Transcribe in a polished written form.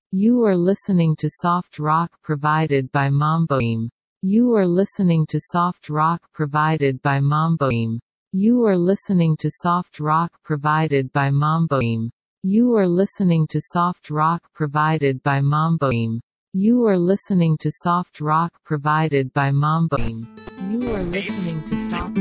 You are listening to soft rock provided by Mamboim. You are listening to soft rock provided by Mamboim. You are listening to soft rock provided by Mamboim. You are listening to soft rock provided by Mamboim. You are listening to soft rock provided by Mamboim. You are listening to soft